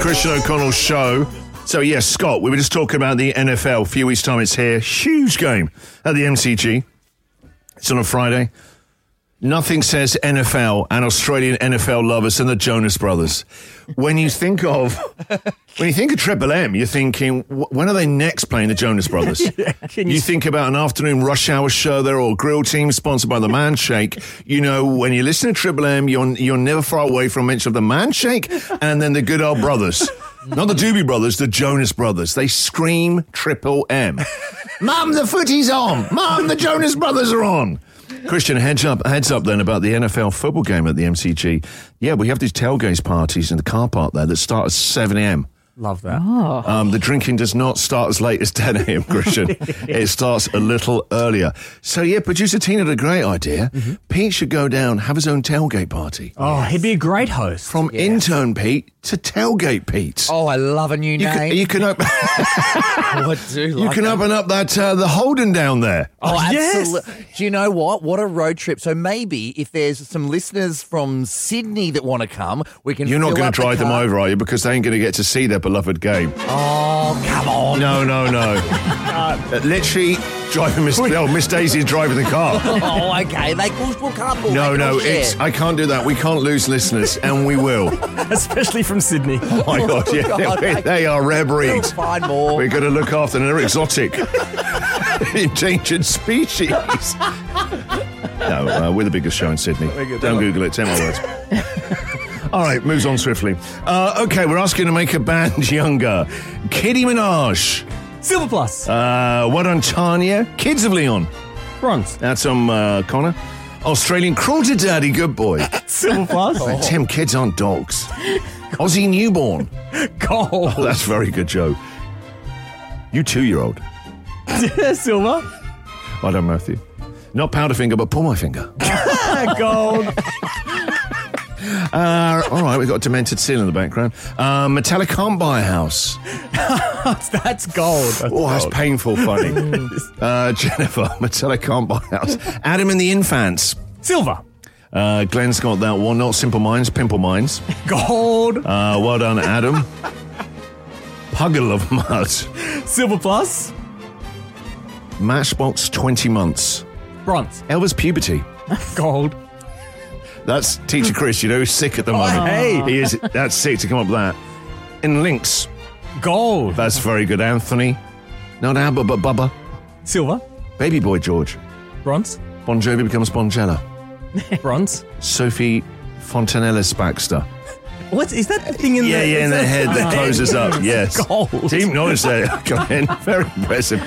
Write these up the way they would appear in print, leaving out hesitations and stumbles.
Christian O'Connell Show. So, yes, Scott, we were just talking about the NFL. A few weeks' time, it's here. Huge game at the MCG. It's on a Friday. Nothing says NFL and Australian NFL lovers than the Jonas Brothers. When you think of Triple M, you're thinking, when are they next playing the Jonas Brothers? You think about an afternoon rush hour show there or grill team sponsored by the Manshake. You know, when you listen to Triple M, you're never far away from mention of the Manshake and then the good old brothers. Not the Doobie Brothers, the Jonas Brothers. They scream Triple M. Mum, the footy's on. Mum, the Jonas Brothers are on. Christian, heads up then about the NFL football game at the MCG. Yeah, we have these tailgate parties in the car park there that start at 7 a.m. Love that. The drinking does not start as late as 10 a.m., Christian. It starts a little earlier. So, yeah, producer Tina had a great idea. Mm-hmm. Pete should go down, have his own tailgate party. Oh, he'd be a great host. From intern Pete to tailgate Pete. Oh, I love a new name. You can open... You can open up that the Holden down there. Oh, absolutely. Yes. Do you know what? What a road trip. So maybe if there's some listeners from Sydney that want to come, we can You're not going to drive them over, are you? Because they ain't going to get to see their beloved game. Oh, come on. No. Literally driving Miss Daisy's driving the car. Oh, okay. We'll carpool. No, I can't do that. We can't lose listeners, and we will. Especially from Sydney. Oh, my God, yeah. They are rare breeds. We'll find more. We're going to look after an exotic, endangered species. No, we're the biggest show in Sydney. Don't Google it. 10 more words. All right, moves on swiftly. Okay, we're asking to make a band younger. Kitty Minaj. Silver Plus. What on Tanya? Kids of Leon. Bronze. That's Connor. Australian Cruelty Daddy, good boy. Silver Plus. Oh. Tim, kids aren't dogs. Aussie Newborn. Gold. Oh, that's very good, Joe. You 2-year-old. Silver. Well done, Matthew. Not Powderfinger, but Pull My Finger. Gold. All right, we've got Demented Seal in the background. Metallica Can't Buy a House. That's gold. That's painful funny. Jennifer, Metallica Can't Buy a House. Adam and the Infants. Silver. Glenn's got that one. Not Simple Minds, Pimple Minds. Gold. Well done, Adam. Puddle of Mud. Silver Plus. Matchbox 20 months. Bronze. Elvis Puberty. Gold. That's Teacher Chris, you know, who's sick at the moment. Hey. He is. That's sick to come up with that. In Lynx. Gold. That's very good, Anthony. Not Albert, but Bubba. Silver. Baby Boy George. Bronze. Bon Jovi becomes Bongella. Bronze. Sophie Fontanellis Baxter. What is that thing in there? Yeah, in the head that closes up. Yes. Gold. Deep knowledge there. Come in. Very impressive.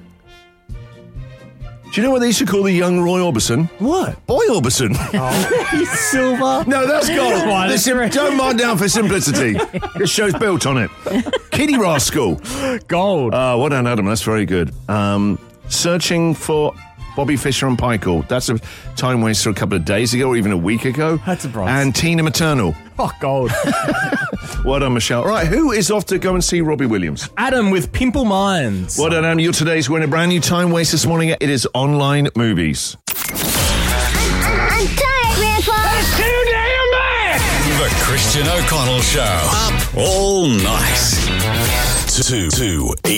Do you know what they used to call the young Roy Orbison? What? Boy Orbison. Oh. Silver. No, that's gold. Don't mind down for simplicity. This show's built on it. Kitty Rascal. Gold. Well done, Adam. That's very good. Searching for Bobby Fischer and Pikel. That's a time waster a couple of days ago or even a week ago. That's a bronze. And Tina Maternal. Oh, gold. Well done, Michelle. All right, who is off to go and see Robbie Williams? Adam with Pimple Minds. Well done, Adam. You're today's winner. Brand new time waste this morning. It is online movies. I'm tired, Grandpa. That's too damn bad. The Christian O'Connell Show. Up all night. 2